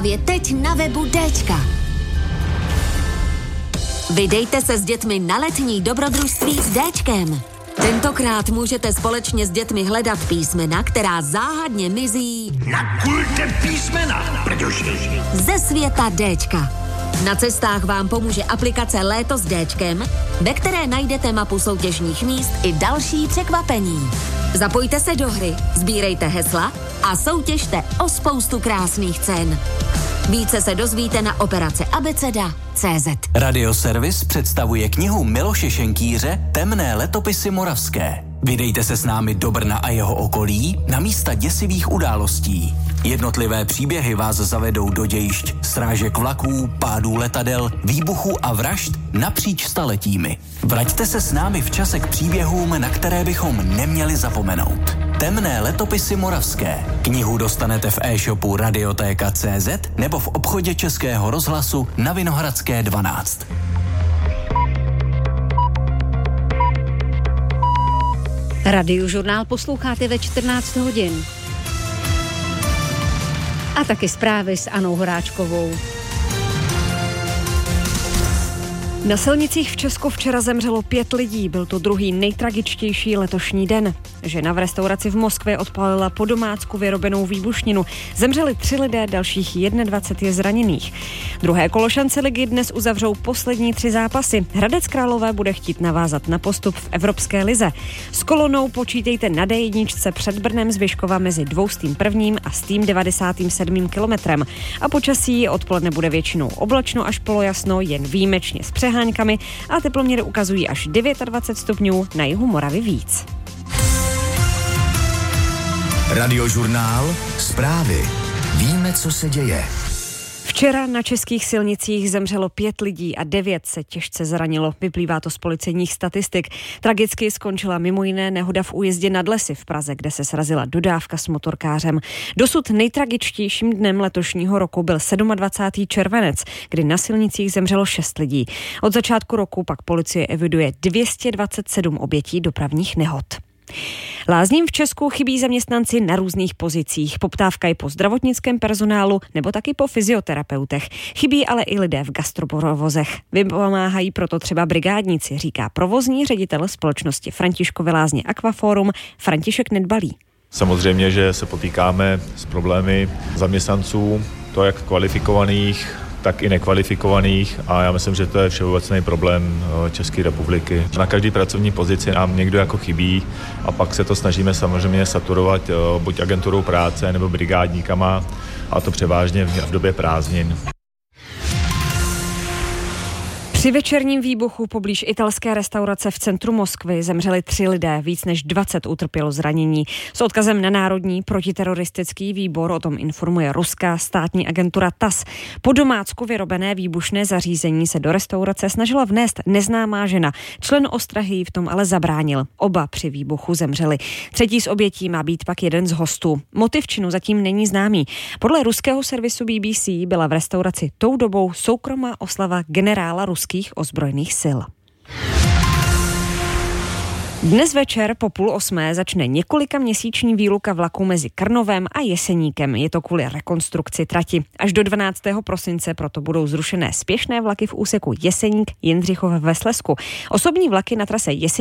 právě teď na webu Dčka. Vydejte se s dětmi na letní dobrodružství s Dčkem. Tentokrát můžete společně s dětmi hledat písmena, která záhadně mizí Nakulte písmena, protože ze světa Dčka. Na cestách vám pomůže aplikace Léto s Dčkem, ve které najdete mapu soutěžních míst i další překvapení. Zapojte se do hry, sbírejte hesla a soutěžte o spoustu krásných cen. Více se dozvíte na operace abeceda.cz. Radioservis představuje knihu Miloše Šenkýře Temné letopisy moravské. Vydejte se s námi do Brna a jeho okolí na místa děsivých událostí. Jednotlivé příběhy vás zavedou do dějišť srážek vlaků, pádů letadel, výbuchů a vražd napříč staletími. Vraťte se s námi v čase k příběhům, na které bychom neměli zapomenout. Temné letopisy moravské. Knihu dostanete v e-shopu Radiotéka.cz nebo v obchodě Českého rozhlasu na Vinohradské 12. Radiožurnál posloucháte ve 14 hodin. A taky zprávy s Anou Horáčkovou. Na silnicích v Česku včera zemřelo 5 lidí, byl to druhý nejtragičtější letošní den. Žena v restauraci v Moskvě odpálila po domácku vyrobenou výbušninu. Zemřeli 3 lidé, dalších 21 je zraněných. Druhé kolo šance ligy dnes uzavřou poslední 3 zápasy. Hradec Králové bude chtít navázat na postup v Evropské lize. S Kolonou počítejte na D1 před Brnem z Vyškova mezi 201. a 197. kilometrem. A počasí odpoledne bude většinou oblačno až polojasno, jen výjimečně s přeháňkami a teploměry ukazují až 29 stupňů, na jihu Moravy víc. Radiožurnál, zprávy. Víme, co se děje. Včera na českých silnicích zemřelo 5 lidí a 9 se těžce zranilo. Vyplývá to z policejních statistik. Tragicky skončila mimo jiné nehoda v Újezdě nad Lesy v Praze, kde se srazila dodávka s motorkářem. Dosud nejtragičtějším dnem letošního roku byl 27. červenec, kdy na silnicích zemřelo 6 lidí. Od začátku roku pak policie eviduje 227 obětí dopravních nehod. Lázním v Česku chybí zaměstnanci na různých pozicích. Poptávka je po zdravotnickém personálu nebo taky po fyzioterapeutech. Chybí ale i lidé v gastroprovozech. Vypomáhají proto třeba brigádníci, říká provozní ředitel společnosti Františkovy lázně Aquaforum František Nedbalý. Samozřejmě, že se potýkáme s problémy zaměstnanců, to jak kvalifikovaných, tak i nekvalifikovaných a já myslím, že to je všeobecný problém České republiky. Na každé pracovní pozici nám někdo jako chybí a pak se to snažíme samozřejmě saturovat buď agenturou práce nebo brigádníkama a to převážně v době prázdnin. Při večerním výbuchu poblíž italské restaurace v centru Moskvy zemřeli 3 lidé, víc než 20 utrpělo zranění. S odkazem na Národní protiteroristický výbor o tom informuje ruská státní agentura TASS. Po domácku vyrobené výbušné zařízení se do restaurace snažila vnést neznámá žena. Člen ostrahy jí v tom ale zabránil. Oba při výbuchu zemřeli. Třetí z obětí má být pak jeden z hostů. Motiv činu zatím není známý. Podle ruského servisu BBC byla v restauraci tou dobou soukromá oslava generála ruských ozbrojených sil. Dnes večer po 7:30 začne několikaměsíční výluka vlaku mezi Krnovem a Jeseníkem. Je to kvůli rekonstrukci trati. Až do 12. prosince proto budou zrušené spěšné vlaky v úseku Jeseník-Jindřichov ve Slezsku. Osobní vlaky na trase Jeseník